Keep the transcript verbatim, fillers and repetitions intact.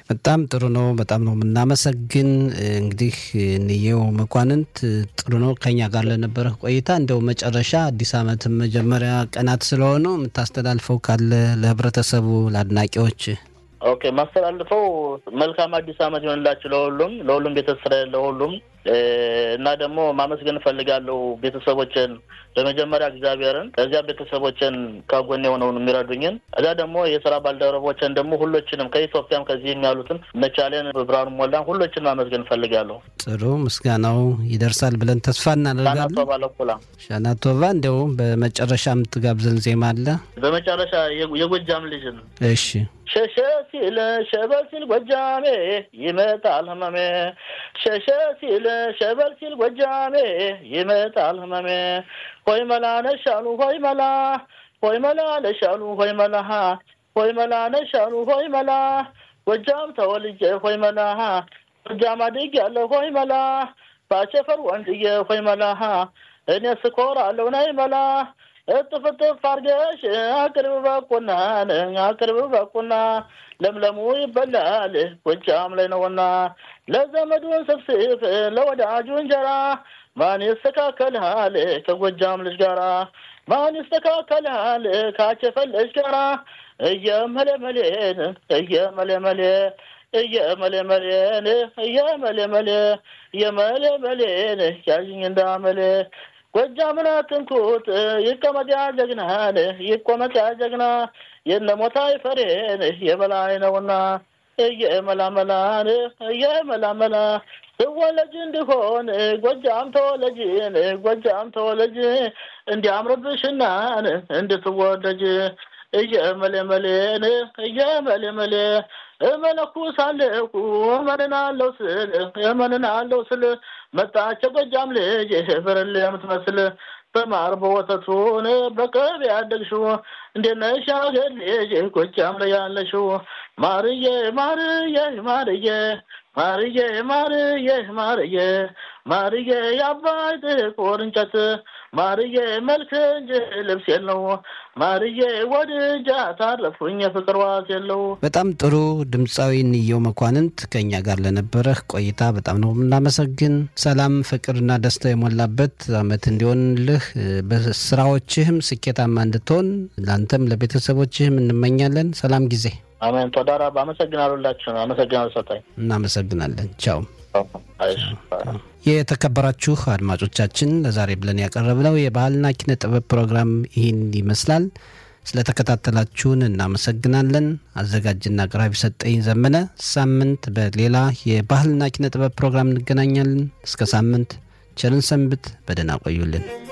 በጣም ጥሩ ነው። በጣም ነው የምናመሰግን። እንግዲህ ንየው መኳንንት ጥሩ ነው ከኛ ጋር ለነበረ ቆይታ። እንደው መጨረሻ አዲስ ዓመት መጀመሪያ ቀናት ስለሆኑ የምታስተላልፈው ካለ ለህብረተሰቡ ለአድናቂዎች? ኦኬ ማስተላልፈው መልካም አዲስ ዓመት ይሆንላችሁ ለሁሉም ለሁሉም ቤተሰብ ለሁሉም እና ደግሞ ማመስገን ፈልጋለሁ ቤተሰቦችን በመጀመሪያ እግዚአብሔርን ከዚያ ቤተሰቦችን ከጎኔ ሆነው የሚረዱኝን እዛ ደግሞ የሥራ ባልደረቦችን ደግሞ ሁሉንም ከኢትዮጵያም ከዚህም ያሉትን ነቻለን ብራውን ሞላን ሁሉንም ማመስገን ፈልጋለሁ። ጥሩ ምስጋናው ይደርሳል ብለን ተስፋ እናደርጋለን። ሻናቶባ ለኩላ ሻናቶባ እንደው በመጨረሻ የምትጋብዘን ዜማ አለ? በመጨረሻ የጎጃም ልጅን እሺ ሸሸ ሲል ሸበል ሲል ጎጃሜ ይመጣል ህመሜ ሸሸ ሲል ሸበል ሲል ጎጃሜ ይመጣል ህመሜ ሆይ መላ ነሻሉ ሆይ መላ ሆይ መላ ነሻሉ ሆይ መላ ሆይ መላ ነሻሉ ሆይ መላ ጎጃም ተወልጄ ሆይ መላ ጎጃም አድጌያለሁ ሆይ መላ ባቸፈር ወንድዬ ሆይ መላ እኔ ስኮራለሁ ነይ መላ እጥፍ እጥፍ አርገሽ አቅርብ በቁና አቅርብ በቁና ለምለሙ ይበላል ጎጃም ላይ ነውና ለዘመዱን ስብስብ ለወዳጁ እንጀራ ማን ይስተካከላል ከጎጃም ልጅ ጋራ ማን ይስተካከላል ካቸፈለሽ ጋራ እየመለመሌን እየመለመሌ እየመለመሌን እየመለመሌ እየመለመሌን ያዥኝ እንዳመሌ ጎጃምን አትንኩት ይቀመጥ ያጀግናን ይቆመጥ ያጀግና የነሞታይ ፈሬን የበላይ ነውና እየመላመላን እየመላመላ ተወለጅ እንደሆን ጎጃም ተወለጅን ጎጃም ተወለጅ እንዲያምርብሽና እንድትወደጅ እየመለመሌን እየመለመሌ እመለኩሳለሁ እመንናለሁ ስል እመንናለሁ ስል መጣች ጎጃም ልጅ ብርሌ የምትመስል በማር በወተቱን በቅቤ ያደግሽው እንደነሽ አገር ልጅ ጎጃም ላይ ያለሽው ማርዬ ማርዬ ማርዬ ማርዬ ማርዬ ማርዬ ማርዬ ያባይ ጥቁር እንጨት ማርዬ መልክ እንጂ ልብስ የለው ማርዬ ወድጃ ታረፉኝ ፍቅር ዋስ የለው። በጣም ጥሩ ድምጻዊ ንየው መኳንንት ከኛ ጋር ለነበረህ ቆይታ በጣም ነው የምናመሰግን። ሰላም ፍቅርና ደስታ የሞላበት አመት እንዲሆንልህ በስራዎችህም ስኬታማ እንድትሆን ላንተም ለቤተሰቦችህም እንመኛለን። ሰላም ጊዜ። አሜን። ተዳራ ባመሰግናለሁላችሁ። አመሰግናለሁ ሰጣይ። እናመሰግናለን። ቻው። የተከበራችሁ አድማጮቻችን ለዛሬ ብለን ያቀረብነው የባህልና ኪነ ጥበብ ፕሮግራም ይህን ይመስላል። ስለተከታተላችሁን እናመሰግናለን። አዘጋጅና አቅራቢ ሰጠኝ ዘመነ። ሳምንት በሌላ የባህልና ኪነ ጥበብ ፕሮግራም እንገናኛለን። እስከ ሳምንት ቸርን ሰንብት። በደህና ቆዩልን።